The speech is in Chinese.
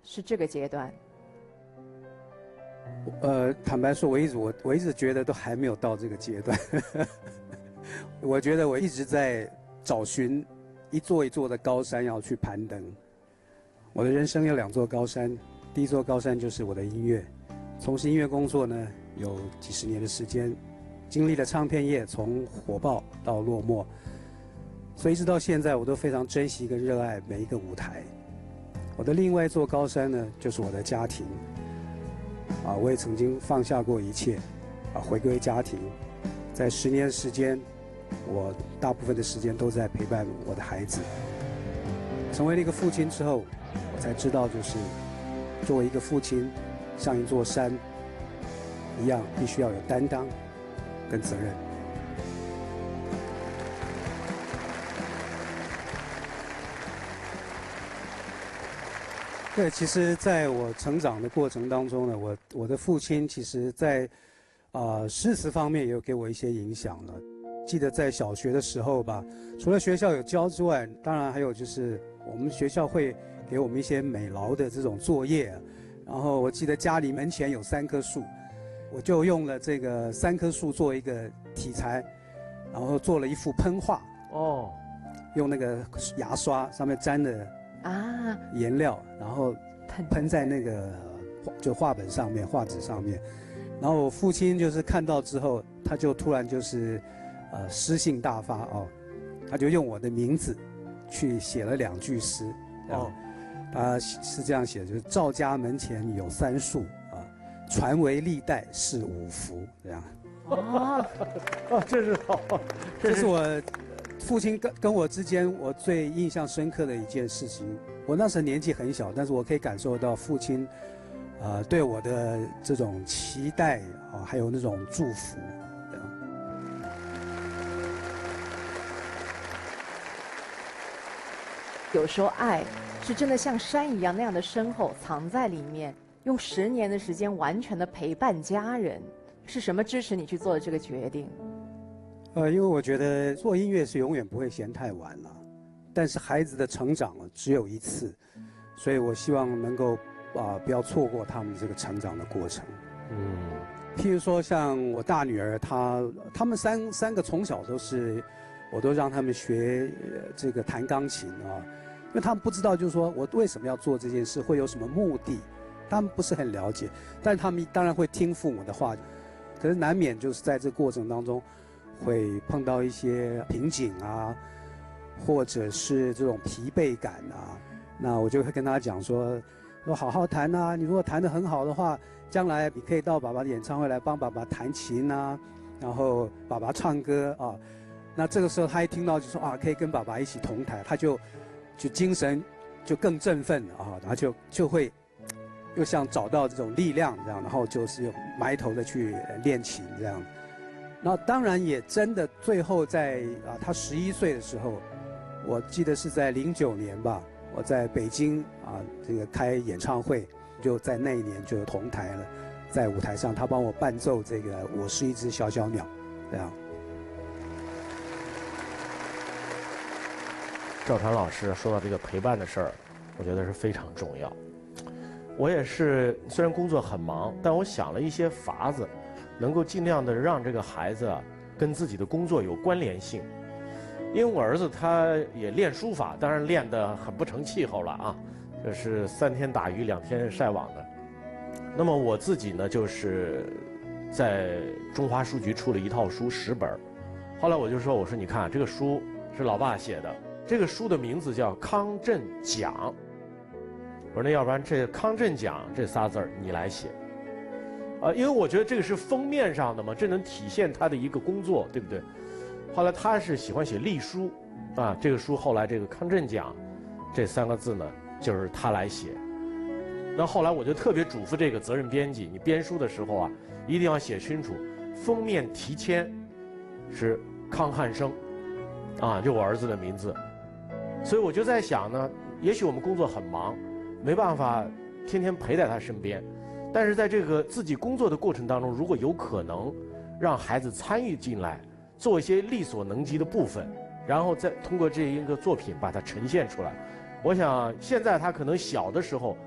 是这个阶段？ 坦白说，我一直觉得都还没有到这个阶段。我觉得我一直在找寻一座一座的高山要去攀登。我的人生有2座高山，第一座高山就是我的音乐。从事音乐工作呢，有几十年的时间，经历了唱片业从火爆到落寞，所以一直到现在，我都非常珍惜跟热爱每一个舞台。我的另外一座高山呢，就是我的家庭。我也曾经放下过一切，回归家庭。在10年时间，我大部分的时间都在陪伴我的孩子。成为了一个父亲之后，我才知道，就是作为一个父亲，像一座山一样，必须要有担当跟责任。对，其实在我成长的过程当中呢，我的父亲其实在诗词方面也有给我一些影响了。记得在小学的时候吧，除了学校有教之外，当然还有就是我们学校会给我们一些美劳的这种作业。然后我记得家里门前有3棵树，我就用了这个3棵树做一个题材，然后做了一幅喷画。哦，用那个牙刷上面沾了颜料，然后喷在那个就画本上面、画纸上面。然后我父亲就是看到之后，他就突然就是诗性大发哦，他就用我的名字去写了2句诗。哦，他是这样写的，就是赵家门前有3树传为历代是5福这样。 这是好， 这是我父亲跟我之间我最印象深刻的一件事情。我那时候年纪很小，但是我可以感受到父亲对我的这种期待还有那种祝福。 有时候爱是真的像山一样那样的深厚，藏在里面，用10年的时间完全的陪伴家人。是什么支持你去做的这个决定？ 因为我觉得做音乐是永远不会嫌太晚了，但是孩子的成长只有一次，所以我希望能够不要错过他们这个成长的过程。譬如说像我大女儿，他们三个从小我都让他们学这个弹钢琴因为他们不知道就是说我为什么要做这件事，会有什么目的，他们不是很了解，但是他们当然会听父母的话，可是难免就是在这个过程当中会碰到一些瓶颈或者是这种疲惫感那我就会跟他讲说好好弹你如果弹得很好的话，将来你可以到爸爸的演唱会来帮爸爸弹琴然后爸爸唱歌那这个时候他一听到就说可以跟爸爸一起同台，他就精神就更振奋了然后就会又像找到这种力量这样，然后就是埋头的去练琴这样。那当然也真的最后在他11岁的时候，我记得是在09年吧，我在北京这个开演唱会，就在那一年就同台了，在舞台上他帮我伴奏这个《我是一只小小鸟》这样。 赵传老师说到这个陪伴的事儿，我觉得是非常重要。我也是，虽然工作很忙，但我想了一些法子，能够尽量的让这个孩子跟自己的工作有关联性。因为我儿子他也练书法，当然练得很不成气候了这是3天打鱼2天晒网的。那么我自己呢，就是在中华书局出了一套书10本，后来我就说，我说你看这个书是老爸写的，这个书的名字叫《康震讲》。我说那要不然这康震讲这仨字儿你来写，因为我觉得这个是封面上的嘛，这能体现他的一个工作，对不对？后来他是喜欢写隶书，这个书后来这个康震讲这3个字呢，就是他来写。那后来我就特别嘱咐这个责任编辑，你编书的时候一定要写清楚，封面题签是康汉生，就我儿子的名字。所以我就在想呢，也许我们工作很忙，没办法天天陪在他身边，但是在这个自己工作的过程当中，如果有可能让孩子参与进来，做一些力所能及的部分，然后再通过这一个作品把它呈现出来，我想现在他可能小的时候